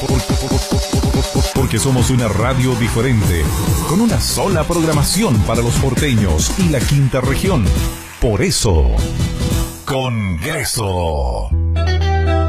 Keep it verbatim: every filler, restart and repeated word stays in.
Porque somos una radio diferente, con una sola programación para los porteños y la quinta región. Por eso, Congreso.